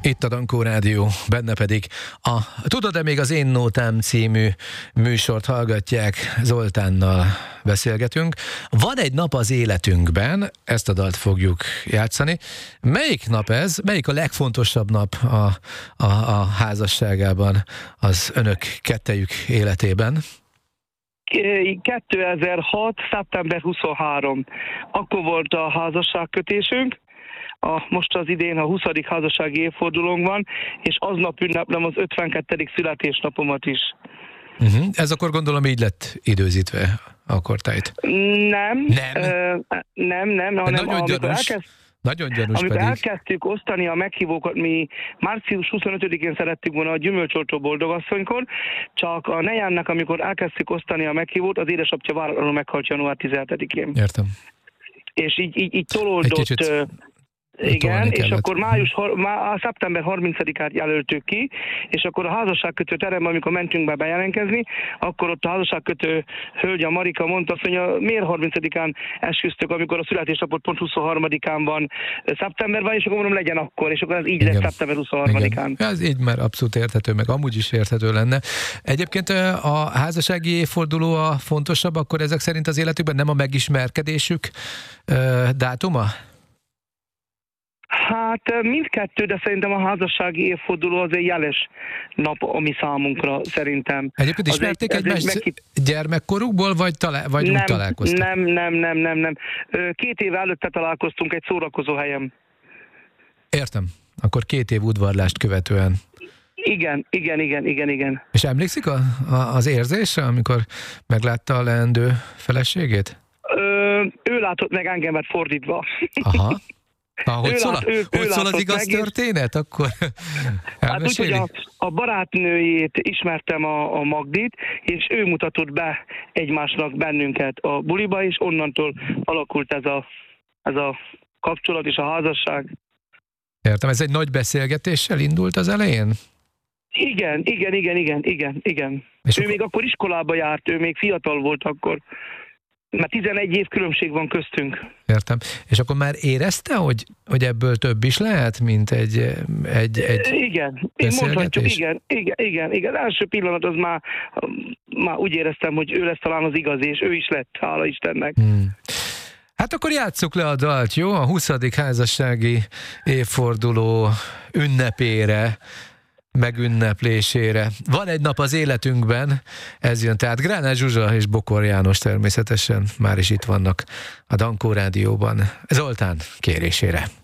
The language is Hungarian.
Itt a Dankó Rádió, benne pedig a Tudod-e még az Én Nótám című műsort hallgatják, Zoltánnal beszélgetünk. Van egy nap az életünkben, ezt a dalt fogjuk játszani. Melyik nap ez? Melyik a legfontosabb nap a házasságában, az önök kettejük életében? 2006. szeptember 23. Akkor volt a házasságkötésünk. Most az idén a 20. házassági évfordulónk van, és aznap ünneplem az 52. születésnapomat is. Ez akkor gondolom így lett időzítve a kortájt. Nem, nagyon gyanús. Nagyon gyanús amikor pedig. elkezdtük osztani a meghívókat, mi március 25-én szerettük volna a Gyümölcsoltó boldogasszonykor, csak a nejámnak, amikor elkezdtük osztani a meghívót, az édesapja váratlanul meghalt január 17-én. Értem. És így tolódott... Igen, és akkor szeptember 30-át jelöltük ki, és akkor a házasságkötő teremben, amikor mentünk be bejelentkezni, akkor ott a házasságkötő hölgy, a Marika mondta azt, hogy miért 30-án esküztök, amikor a születésnapot pont 23-án van szeptemberben, és akkor mondom, legyen akkor, és akkor ez így lesz szeptember 23-án. Ez így már abszolút érthető, meg amúgy is érthető lenne. Egyébként a házassági évforduló a fontosabb, akkor ezek szerint az életükben nem a megismerkedésük dátuma? Hát mindkettő, de szerintem a házassági évforduló az egy jeles nap, ami számunkra szerintem. Egyébként ismerték egymást gyermekkorukból, vagy úgy találkoztak? Nem. 2 év előtte találkoztunk egy szórakozó helyen. Értem. Akkor 2 év udvarlást követően. Igen. És emlékszik az érzésre, amikor meglátta a leendő feleségét? Ő látott meg engemet fordítva. Aha. Hogy szól az igaz történet? Akkor hát úgy, hogy a barátnőjét ismertem, a Magdit, és ő mutatott be egymásnak bennünket a buliba, és onnantól alakult ez a kapcsolat és a házasság. Értem, ez egy nagy beszélgetéssel indult az elején? Igen. És ő még akkor iskolába járt, ő még fiatal volt akkor. Mert 11 év különbség van köztünk. Értem. És akkor már érezte, hogy ebből több is lehet, mint egy igen, mondhatjuk, igen. Első pillanat az már úgy éreztem, hogy ő lesz talán az igazi, és ő is lett, hála Istennek. Hát akkor játsszuk le a dalt, jó? A 20. házassági évforduló ünnepére, megünneplésére. Van egy nap az életünkben, ez jön, tehát Gránát Zsuzsa és Bokor János természetesen már is itt vannak a Dankó Rádióban. Zoltán kérésére.